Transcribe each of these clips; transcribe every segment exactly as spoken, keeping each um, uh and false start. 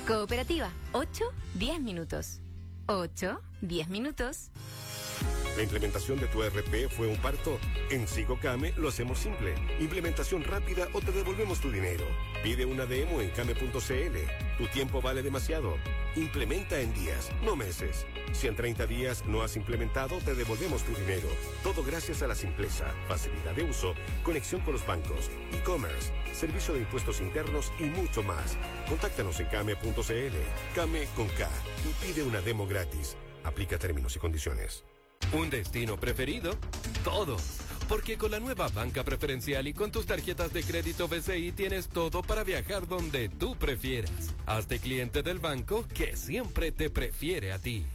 Cooperativa, ocho, diez minutos. ocho, diez minutos. ¿La implementación de tu E R P fue un parto? En SigoCame lo hacemos simple. Implementación rápida o te devolvemos tu dinero. Pide una demo en came punto c l. Tu tiempo vale demasiado. Implementa en días, no meses. Si en treinta días no has implementado, te devolvemos tu dinero. Todo gracias a la simpleza, facilidad de uso, conexión con los bancos, e-commerce, servicio de impuestos internos y mucho más. Contáctanos en came punto c l. Came con K y pide una demo gratis. Aplica términos y condiciones. ¿Un destino preferido? Todo. Porque con la nueva banca preferencial y con tus tarjetas de crédito B C I tienes todo para viajar donde tú prefieras. Hazte cliente del banco que siempre te prefiere a ti.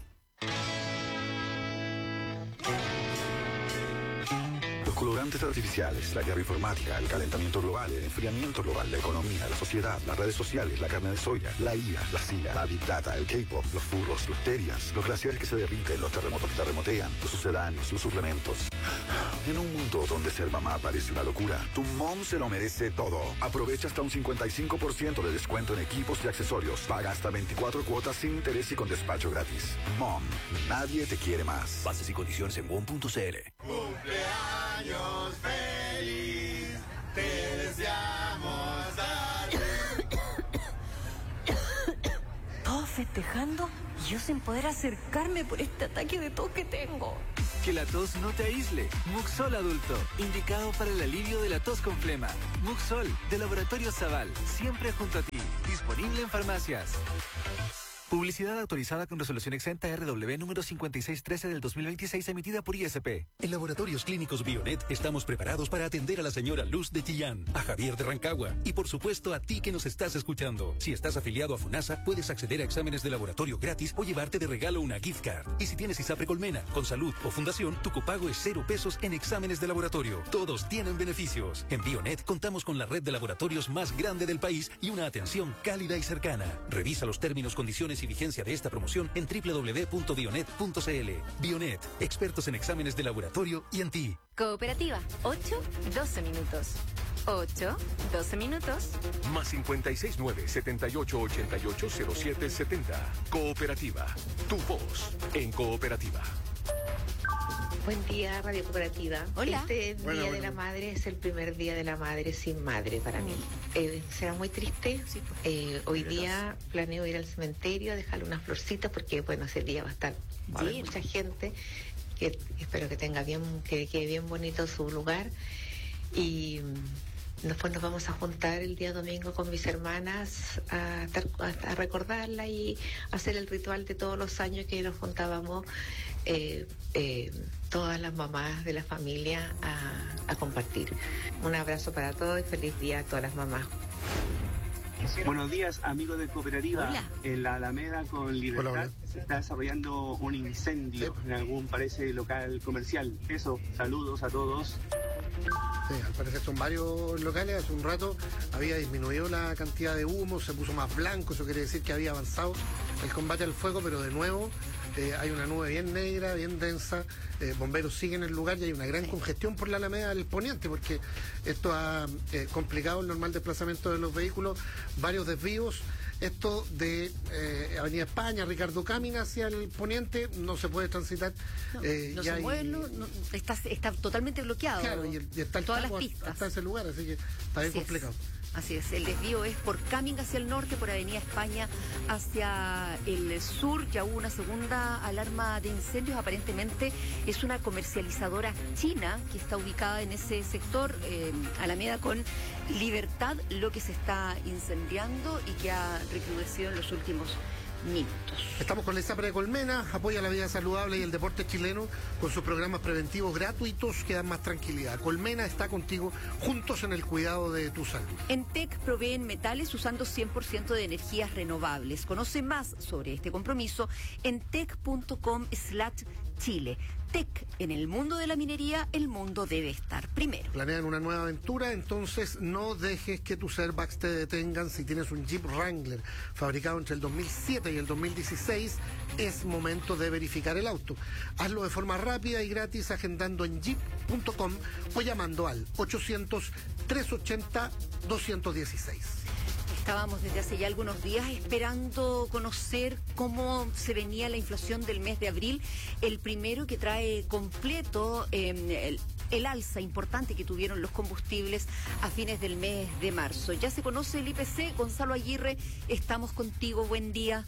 Los colorantes artificiales, la guerra informática, el calentamiento global, el enfriamiento global, la economía, la sociedad, las redes sociales, la carne de soya, la I A, la C I A, la Big Data, el K-pop, los furros, los terias, los glaciares que se derriten, los terremotos que terremotean, los sucedáneos, los suplementos. En un mundo donde ser mamá parece una locura, tu mom se lo merece todo. Aprovecha hasta un cincuenta y cinco por ciento de descuento en equipos y accesorios. Paga hasta veinticuatro cuotas sin interés y con despacho gratis. Mom, nadie te quiere más. Bases y condiciones en wom punto c l. Cumpleaños feliz, te deseamos dar. Todos festejando y yo sin poder acercarme por este ataque de tos que tengo. Que la tos no te aísle. Muxol Adulto, indicado para el alivio de la tos con flema. Muxol, de Laboratorio Zaval, siempre junto a ti. Disponible en farmacias. Publicidad autorizada con resolución exenta R W número cincuenta y seis trece del dos mil veintiséis, emitida por I S P. En Laboratorios Clínicos Bionet estamos preparados para atender a la señora Luz de Chillán, a Javier de Rancagua y por supuesto a ti que nos estás escuchando. Si estás afiliado a FUNASA, puedes acceder a exámenes de laboratorio gratis o llevarte de regalo una gift card. Y si tienes ISAPRE Colmena, con salud o fundación, tu copago es cero pesos en exámenes de laboratorio. Todos tienen beneficios. En Bionet contamos con la red de laboratorios más grande del país y una atención cálida y cercana. Revisa los términos, condiciones y vigencia de esta promoción en doble u doble u doble u punto bionet punto c l. Bionet, expertos en exámenes de laboratorio y en ti. Cooperativa, ocho, doce minutos. ocho, doce minutos. Más cincuenta y seis nueve, setenta y ocho ochenta y ocho cero siete setenta. Cooperativa, tu voz en cooperativa. Buen día, Radio Cooperativa. Hola. Este Bueno, Día bueno. de la Madre es el primer Día de la Madre sin madre para mí. Eh, será muy triste. Sí, pues. Eh, hoy día planeo ir al cementerio a dejarle unas florcitas porque, bueno, ese día va a estar va a haber Lleno. mucha gente. Que espero que tenga bien, que quede bien bonito su lugar. Y mm, después nos vamos a juntar el día domingo con mis hermanas a, estar- a- a recordarla y hacer el ritual de todos los años que nos juntábamos. Eh, eh, todas las mamás de la familia a, a compartir. Un abrazo para todos y feliz día a todas las mamás. Buenos días, amigos de Cooperativa. Hola. En la Alameda con Libertad Hola, hola. se está desarrollando un incendio en algún, parece, local comercial. Eso, saludos a todos. Sí, al parecer son varios locales. Hace un rato había disminuido la cantidad de humo, se puso más blanco, eso quiere decir que había avanzado el combate al fuego, pero de nuevo eh, hay una nube bien negra, bien densa, eh, bomberos siguen en el lugar y hay una gran congestión por la Alameda del Poniente, porque esto ha eh, complicado el normal desplazamiento de los vehículos, varios desvíos. Esto de eh, Avenida España, Ricardo Cámina hacia el Poniente, no se puede transitar. No, eh, no ya se hay- mueve, no, no, está, está totalmente bloqueado. Claro, y, el- y está el todas las tapo pistas. hasta ese lugar, así que está bien Así es. complicado. Así es, el desvío es por Cumming hacia el norte, por Avenida España hacia el sur. Ya hubo una segunda alarma de incendios, aparentemente es una comercializadora china que está ubicada en ese sector, eh, Alameda con Libertad, lo que se está incendiando y que ha recrudecido en los últimos minutos. Estamos con la ISAPRE de Colmena, apoya la vida saludable y el deporte chileno con sus programas preventivos gratuitos que dan más tranquilidad. Colmena está contigo, juntos en el cuidado de tu salud. En T E C proveen metales usando cien por ciento de energías renovables. Conoce más sobre este compromiso en tec punto com slash chile. T E C, en el mundo de la minería, el mundo debe estar primero. Planean una nueva aventura, entonces no dejes que tus airbags te detengan. Si tienes un Jeep Wrangler fabricado entre el dos mil siete y el dos mil dieciséis, es momento de verificar el auto. Hazlo de forma rápida y gratis agendando en jeep punto com o llamando al ochocientos, trescientos ochenta, doscientos dieciséis. Estábamos desde hace ya algunos días esperando conocer cómo se venía la inflación del mes de abril, el primero que trae completo eh, el, el alza importante que tuvieron los combustibles a fines del mes de marzo. Ya se conoce el I P C. Gonzalo Aguirre, estamos contigo, buen día.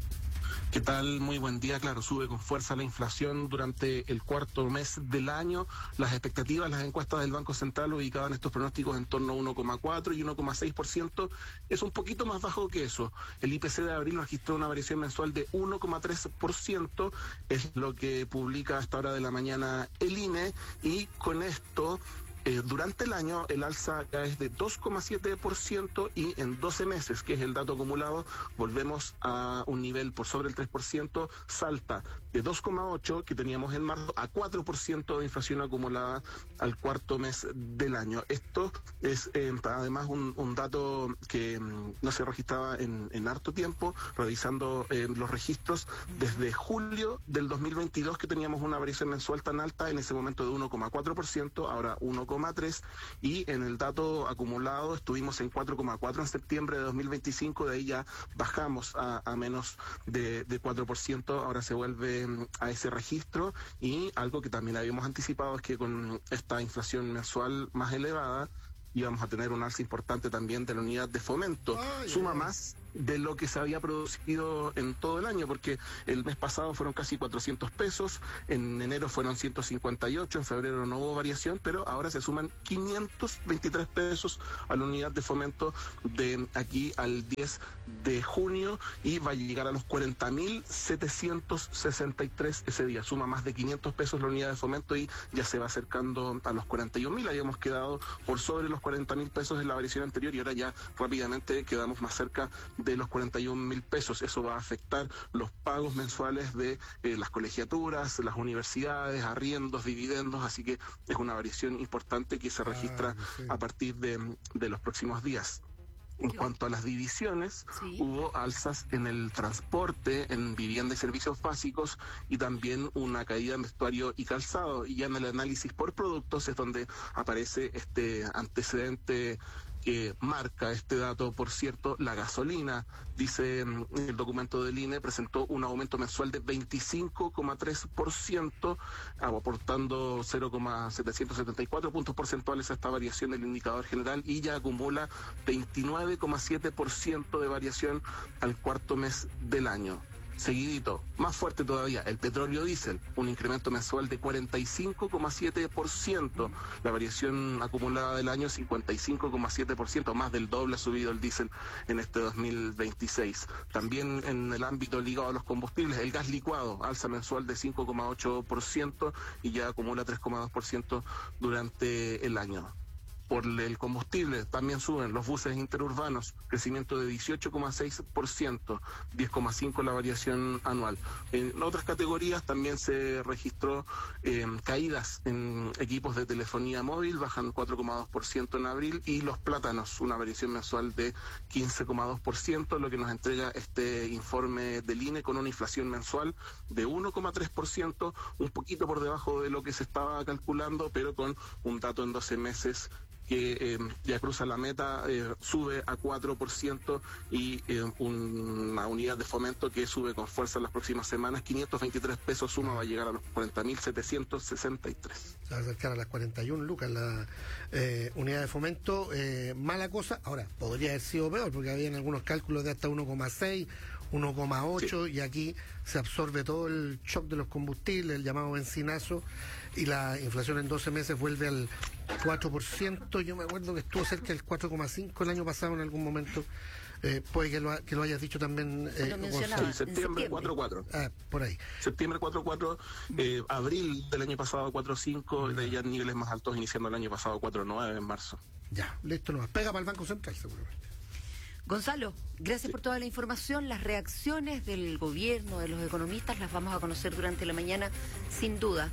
¿Qué tal? Muy buen día. Claro, sube con fuerza la inflación durante el cuarto mes del año. Las expectativas, las encuestas del Banco Central ubicaban estos pronósticos en torno a uno coma cuatro y uno coma seis por ciento. Es un poquito más bajo que eso. El I P C de abril registró una variación mensual de uno coma tres por ciento. Es lo que publica a esta hora de la mañana el I N E. Y con esto... Eh, durante el año el alza ya es de dos coma siete por ciento y en doce meses, que es el dato acumulado, volvemos a un nivel por sobre el tres por ciento, salta de dos coma ocho que teníamos en marzo a cuatro por ciento de inflación acumulada al cuarto mes del año. Esto es eh, además un, un dato que mm, no se registraba en, en harto tiempo, revisando eh, los registros desde julio del dos mil veintidós, que teníamos una variación mensual tan alta, en ese momento de uno coma cuatro por ciento, ahora uno coma tres, y en el dato acumulado estuvimos en cuatro coma cuatro en septiembre de dos mil veinticinco, de ahí ya bajamos a, a menos de, de cuatro por ciento, ahora se vuelve a ese registro. Y algo que también habíamos anticipado es que con esta inflación mensual más elevada íbamos a tener un alza importante también de la unidad de fomento. Ay, Suma ay. más de lo que se había producido en todo el año, porque el mes pasado fueron casi cuatrocientos pesos, en enero fueron ciento cincuenta y ocho, en febrero no hubo variación, pero ahora se suman quinientos veintitrés pesos a la unidad de fomento de aquí al diez de junio, y va a llegar a los cuarenta mil setecientos sesenta y tres ese día. Suma más de quinientos pesos la unidad de fomento y ya se va acercando a los cuarenta y un mil. Habíamos quedado por sobre los cuarenta mil pesos en la variación anterior y ahora ya rápidamente quedamos más cerca de los cuarenta y un mil pesos. Eso va a afectar los pagos mensuales de eh, las colegiaturas, las universidades, arriendos, dividendos, así que es una variación importante que se registra ah, sí. a partir de, de los próximos días. En cuanto a las divisiones, sí. hubo alzas en el transporte, en vivienda y servicios básicos, y también una caída en vestuario y calzado. Y ya en el análisis por productos es donde aparece este antecedente que marca este dato. Por cierto, la gasolina, dice el documento del I N E, presentó un aumento mensual de veinticinco coma tres por ciento, aportando cero coma setecientos setenta y cuatro puntos porcentuales a esta variación del indicador general, y ya acumula veintinueve coma siete por ciento de variación al cuarto mes del año. Seguidito, más fuerte todavía, el petróleo diésel, un incremento mensual de cuarenta y cinco coma siete por ciento, la variación acumulada del año cincuenta y cinco coma siete por ciento, más del doble ha subido el diésel en este dos mil veintiséis. También en el ámbito ligado a los combustibles, el gas licuado, alza mensual de cinco coma ocho por ciento y ya acumula tres coma dos por ciento durante el año. Por el combustible también suben los buses interurbanos, crecimiento de dieciocho coma seis por ciento, diez coma cinco por ciento la variación anual. En otras categorías también se registró eh, caídas en equipos de telefonía móvil, bajan cuatro coma dos por ciento en abril, y los plátanos, una variación mensual de quince coma dos por ciento, lo que nos entrega este informe del I N E con una inflación mensual de uno coma tres por ciento, un poquito por debajo de lo que se estaba calculando, pero con un dato en doce meses que eh, ya cruza la meta, eh, sube a cuatro por ciento, y eh, una unidad de fomento que sube con fuerza en las próximas semanas, quinientos veintitrés pesos suma, va a llegar a los cuarenta mil setecientos sesenta y tres. Se va a acercar a las cuarenta y un lucas la eh, unidad de fomento, eh, mala cosa. Ahora, podría haber sido peor, porque había en algunos cálculos de hasta uno coma seis, uno coma ocho, sí. Y aquí se absorbe todo el shock de los combustibles, el llamado benzinazo, y la inflación en doce meses vuelve al cuatro por ciento. Yo me acuerdo que estuvo cerca del cuatro coma cinco el año pasado en algún momento. Eh, puede que lo, que lo hayas dicho también. Eh, sí, septiembre cuatro coma cuatro. Ah, por ahí. Septiembre cuatro coma cuatro, eh, abril del año pasado cuatro coma cinco, de ya niveles más altos iniciando el año pasado cuatro coma nueve en marzo. Ya, listo nomás. Pega para el Banco Central seguramente. Gonzalo, gracias sí. por toda la información. Las reacciones del gobierno, de los economistas, las vamos a conocer durante la mañana, sin duda.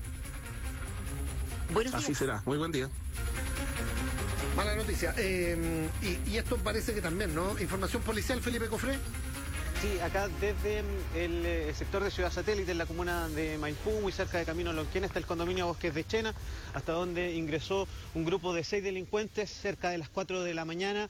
Buenos días. Así será. Muy buen día. Mala noticia. Eh, y, y esto parece que también, ¿no? Información policial, Felipe Cofré. Sí, acá desde el, el sector de Ciudad Satélite, en la comuna de Maipú, muy cerca de Camino Lonquén, está el condominio Bosques de Chena, hasta donde ingresó un grupo de seis delincuentes cerca de las cuatro de la mañana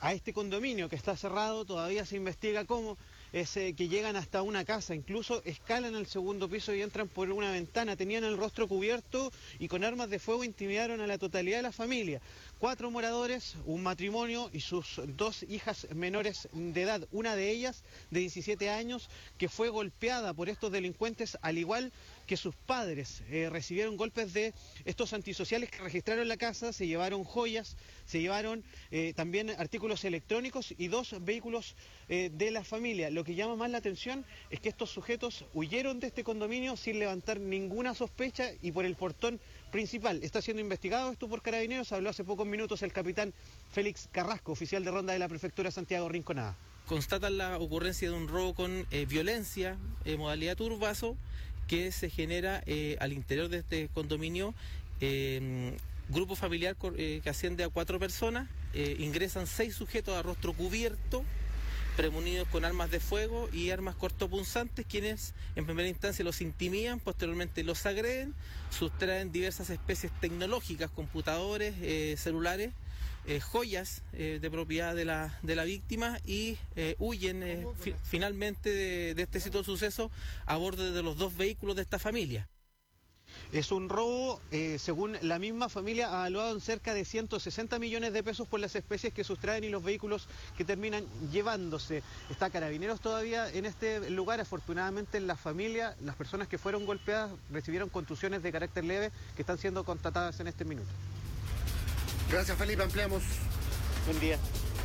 a este condominio que está cerrado, todavía se investiga cómo, es eh, que llegan hasta una casa, incluso escalan al segundo piso y entran por una ventana, tenían el rostro cubierto y con armas de fuego intimidaron a la totalidad de la familia. Cuatro moradores, un matrimonio y sus dos hijas menores de edad, una de ellas de diecisiete años, que fue golpeada por estos delincuentes, al igual que sus padres. Eh, recibieron golpes de estos antisociales que registraron la casa, se llevaron joyas, se llevaron eh, también artículos electrónicos y dos vehículos eh, de la familia. Lo que llama más la atención es que estos sujetos huyeron de este condominio sin levantar ninguna sospecha y por el portón principal. Está siendo investigado esto por Carabineros. Habló hace pocos minutos el capitán Félix Carrasco, oficial de ronda de la Prefectura Santiago Rinconada. Constatan la ocurrencia de un robo con eh, violencia, eh, modalidad turbazo, que se genera eh, al interior de este condominio. Eh, grupo familiar eh, que asciende a cuatro personas, eh, ingresan seis sujetos a rostro cubierto, premunidos con armas de fuego y armas cortopunzantes, quienes en primera instancia los intimidan, posteriormente los agreden, sustraen diversas especies tecnológicas, computadores, eh, celulares, eh, joyas eh, de propiedad de la, de la víctima y eh, huyen eh, fi finalmente de, de este sitio de suceso a bordo de los dos vehículos de esta familia. Es un robo, eh, según la misma familia, evaluado en cerca de ciento sesenta millones de pesos por las especies que sustraen y los vehículos que terminan llevándose. Está Carabineros todavía en este lugar. Afortunadamente la familia, las personas que fueron golpeadas recibieron contusiones de carácter leve que están siendo constatadas en este minuto. Gracias, Felipe, ampliamos. Buen día.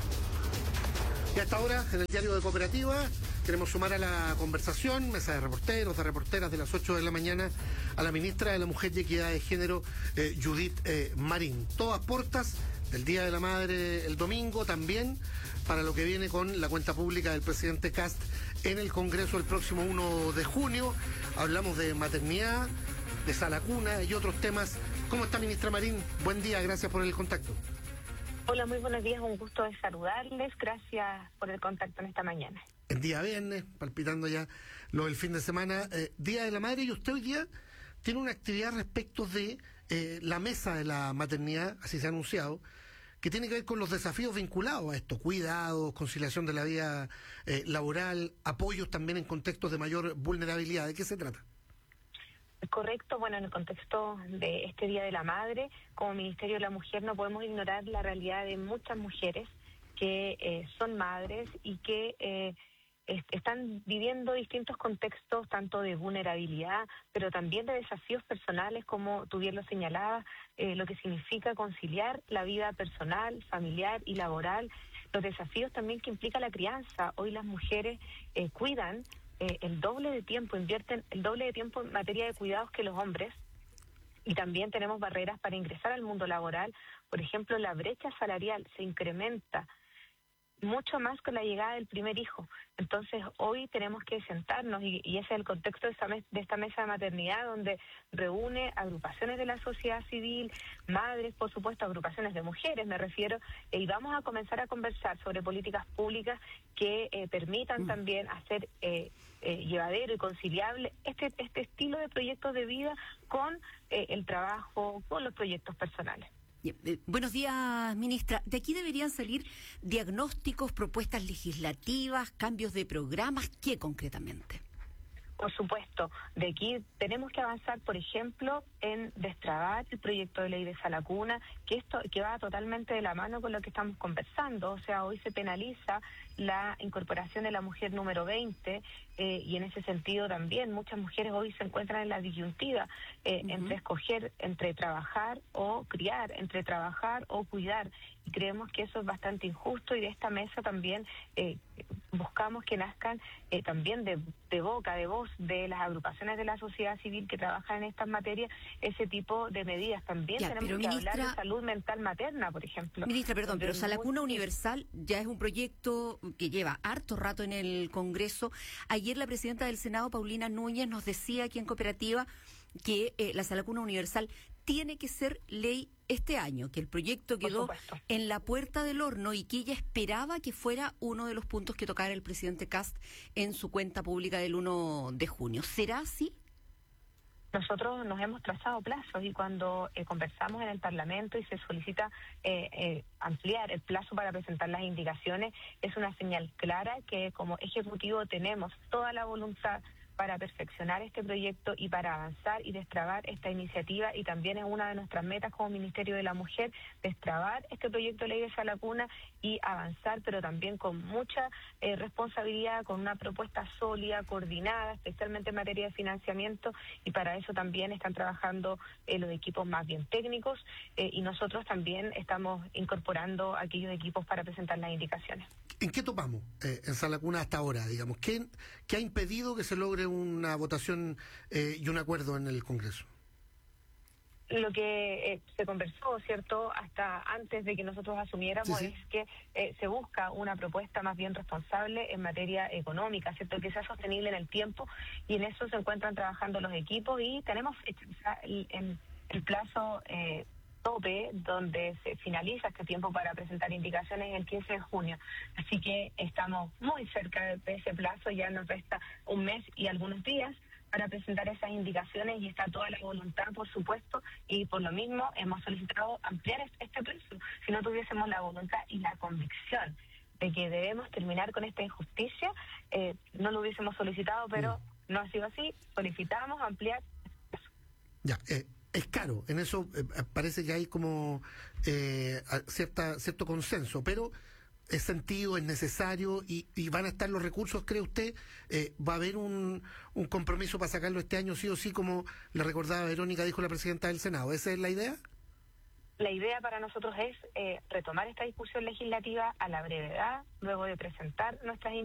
Y hasta ahora, en el diario de Cooperativa, queremos sumar a la conversación, mesa de reporteros, de reporteras de las ocho de la mañana, a la ministra de la Mujer y Equidad de Género, eh, Judith eh, Marín. Todas portas del Día de la Madre el domingo, también para lo que viene con la cuenta pública del presidente Kast en el Congreso el próximo uno de junio. Hablamos de maternidad, de sala cuna y otros temas. ¿Cómo está, ministra Marín? Buen día, gracias por el contacto. Hola, muy buenos días, un gusto de saludarles. Gracias por el contacto en esta mañana. El día viernes, palpitando ya lo del fin de semana, eh, Día de la Madre, y usted hoy día tiene una actividad respecto de eh, la mesa de la maternidad, así se ha anunciado, que tiene que ver con los desafíos vinculados a esto, cuidados, conciliación de la vida eh, laboral, apoyos también en contextos de mayor vulnerabilidad. ¿De qué se trata? Correcto, bueno, en el contexto de este Día de la Madre, como Ministerio de la Mujer no podemos ignorar la realidad de muchas mujeres que eh, son madres y que eh, est están viviendo distintos contextos, tanto de vulnerabilidad, pero también de desafíos personales, como tú bien lo señalabas, eh, lo que significa conciliar la vida personal, familiar y laboral, los desafíos también que implica la crianza. Hoy las mujeres eh, cuidan Eh, el doble de tiempo, invierten el doble de tiempo en materia de cuidados que los hombres, y también tenemos barreras para ingresar al mundo laboral. Por ejemplo, la brecha salarial se incrementa mucho más con la llegada del primer hijo. Entonces hoy tenemos que sentarnos, y, y ese es el contexto de esta, mes, de esta mesa de maternidad, donde reúne agrupaciones de la sociedad civil, madres, por supuesto, agrupaciones de mujeres, me refiero, y vamos a comenzar a conversar sobre políticas públicas que eh, permitan mm. también hacer eh, eh, llevadero y conciliable este, este estilo de proyectos de vida con eh, el trabajo, con los proyectos personales. Eh, buenos días, ministra. De aquí deberían salir diagnósticos, propuestas legislativas, cambios de programas. ¿Qué concretamente? Por supuesto, de aquí tenemos que avanzar, por ejemplo, en destrabar el proyecto de ley de sala cuna, que esto que va totalmente de la mano con lo que estamos conversando. O sea, hoy se penaliza la incorporación de la mujer número veinte, eh, y en ese sentido también muchas mujeres hoy se encuentran en la disyuntiva eh, uh-huh. entre escoger entre trabajar o criar, entre trabajar o cuidar, y creemos que eso es bastante injusto, y de esta mesa también eh, buscamos que nazcan eh, también de, de boca, de voz de las agrupaciones de la sociedad civil que trabajan en estas materias, ese tipo de medidas. También ya, tenemos que ministra, hablar de salud mental materna, por ejemplo. Ministra, perdón, pero Sala Cuna Universal ya es un proyecto que lleva harto rato en el Congreso. Ayer la presidenta del Senado, Paulina Núñez, nos decía aquí en Cooperativa que eh, la Sala Cuna Universal tiene que ser ley este año, que el proyecto quedó en la puerta del horno y que ella esperaba que fuera uno de los puntos que tocara el presidente Kast en su cuenta pública del uno de junio. ¿Será así? Nosotros nos hemos trazado plazos y cuando eh, conversamos en el Parlamento y se solicita eh, eh, ampliar el plazo para presentar las indicaciones, es una señal clara que como Ejecutivo tenemos toda la voluntad para perfeccionar este proyecto y para avanzar y destrabar esta iniciativa, y también es una de nuestras metas como Ministerio de la Mujer, destrabar este proyecto de ley de Sala Cuna y avanzar, pero también con mucha eh, responsabilidad, con una propuesta sólida, coordinada, especialmente en materia de financiamiento, y para eso también están trabajando eh, los equipos más bien técnicos, eh, y nosotros también estamos incorporando aquellos equipos para presentar las indicaciones. ¿En qué topamos eh, en Sala Cuna hasta ahora, digamos? ¿Qué, qué ha impedido que se logre una votación eh, y un acuerdo en el Congreso? Lo que eh, se conversó, ¿cierto?, hasta antes de que nosotros asumiéramos, sí, sí. es que eh, se busca una propuesta más bien responsable en materia económica, ¿cierto?, que sea sostenible en el tiempo, y en eso se encuentran trabajando los equipos y tenemos fecha, o sea, el, el, el plazo eh, tope donde se finaliza este tiempo para presentar indicaciones el quince de junio. Así que estamos muy cerca de ese plazo, ya nos resta un mes y algunos días para presentar esas indicaciones y está toda la voluntad, por supuesto, y por lo mismo hemos solicitado ampliar este plazo. Si no tuviésemos la voluntad y la convicción de que debemos terminar con esta injusticia, eh, no lo hubiésemos solicitado, pero mm. no ha sido así. Solicitamos ampliar este plazo. Ya, eh. Es caro, en eso eh, parece que hay como eh, cierta cierto consenso, pero es sentido, es necesario y, y van a estar los recursos, ¿cree usted? Eh, ¿Va a haber un, un compromiso para sacarlo este año sí o sí, como le recordaba Verónica, dijo la presidenta del Senado? ¿Esa es la idea? La idea para nosotros es eh, retomar esta discusión legislativa a la brevedad, luego de presentar nuestras